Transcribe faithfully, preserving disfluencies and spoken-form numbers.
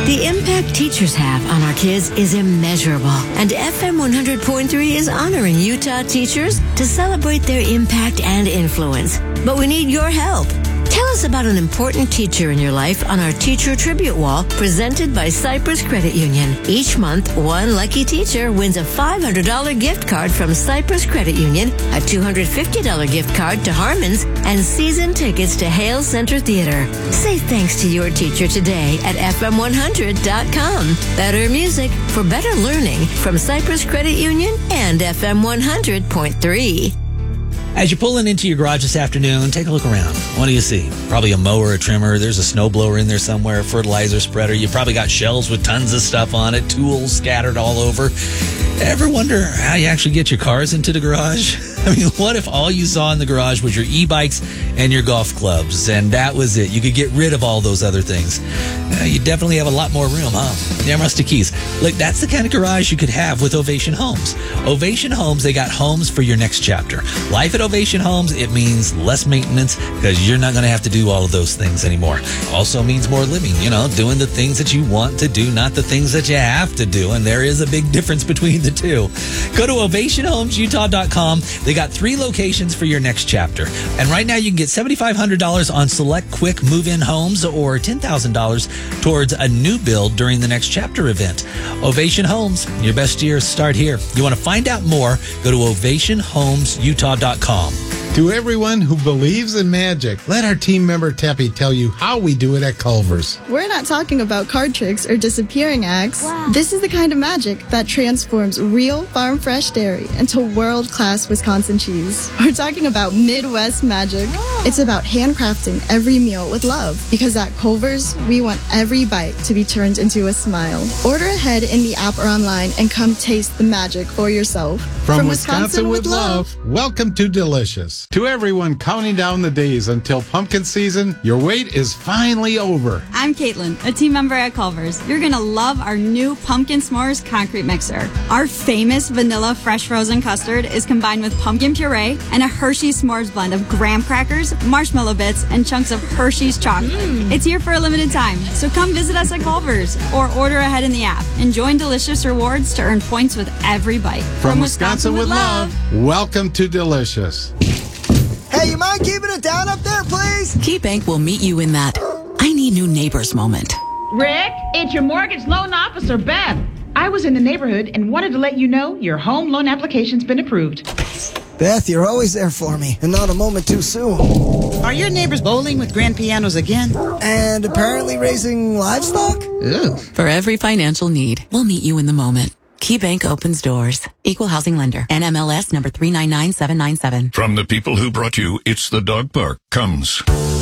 The impact teachers have on our kids is immeasurable, and F M one hundred point three is honoring Utah teachers to celebrate their impact and influence. But we need your help. Tell us about an important teacher in your life on our Teacher Tribute Wall presented by Cypress Credit Union. Each month, one lucky teacher wins a five hundred dollars gift card from Cypress Credit Union, a two hundred fifty dollars gift card to Harmon's, and season tickets to Hale Center Theater. Say thanks to your teacher today at F M one hundred dot com. Better music for better learning from Cypress Credit Union and F M one hundred point three. As you're pulling into your garage this afternoon, take a look around. What do you see? Probably a mower, a trimmer. There's a snowblower in there somewhere, a fertilizer spreader. You probably got shelves with tons of stuff on it, tools scattered all over. Ever wonder how you actually get your cars into the garage? I mean, what if all you saw in the garage was your e-bikes and your golf clubs, and that was it? You could get rid of all those other things. Uh, you definitely have a lot more room, huh? Damn Rusty Keys. Look, that's the kind of garage you could have with Ovation Homes. Ovation Homes, they got homes for your next chapter. Life at Ovation Homes, it means less maintenance because you're not going to have to do all of those things anymore. Also means more living, you know, doing the things that you want to do, not the things that you have to do, and there is a big difference between the two. Go to ovation homes utah dot com. They got three locations for your next chapter. And right now you can get seven thousand five hundred dollars on select quick move-in homes or ten thousand dollars towards a new build during the next chapter event. Ovation Homes, your best years start here. You want to find out more, go to ovation homes utah dot com. To everyone who believes in magic, let our team member Teppy tell you how we do it at Culver's. We're not talking about card tricks or disappearing acts. Wow. This is the kind of magic that transforms real farm-fresh dairy into world-class Wisconsin cheese. We're talking about Midwest magic. Wow. It's about handcrafting every meal with love, because at Culver's, we want every bite to be turned into a smile. Order ahead in the app or online and come taste the magic for yourself. From, From Wisconsin, Wisconsin with love, love, welcome to Delicious. To everyone counting down the days until pumpkin season, your wait is finally over. I'm Caitlin, a team member at Culver's. You're going to love our new Pumpkin S'mores concrete mixer. Our famous vanilla fresh frozen custard is combined with pumpkin puree and a Hershey's S'mores blend of graham crackers, marshmallow bits, and chunks of Hershey's chocolate. Mm. It's here for a limited time, so come visit us at Culver's or order ahead in the app and join Delicious Rewards to earn points with every bite. From, From Wisconsin, Wisconsin with love, love, welcome to Delicious. Hey, you mind keeping it down up there, please? KeyBank will meet you in that I need new neighbors moment. Rick, it's your mortgage loan officer, Beth. I was in the neighborhood and wanted to let you know your home loan application's been approved. Beth, you're always there for me, and not a moment too soon. Are your neighbors bowling with grand pianos again? And apparently raising livestock? Ew. For every financial need, we'll meet you in the moment. KeyBank opens doors. Equal housing lender. N M L S number three nine nine seven nine seven. From the people who brought you It's the Dog Park comes